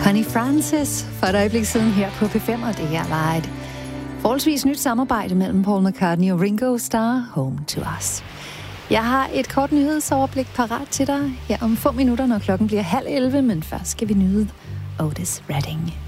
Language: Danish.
Connie Francis for et øjeblik siden her på P5, og det her var et forholdsvis nyt samarbejde mellem Paul McCartney og Ringo Starr, Home to Us. Jeg har et kort nyhedsoverblik parat til dig her om få minutter, når klokken bliver 10:30, men først skal vi nyde Otis Redding.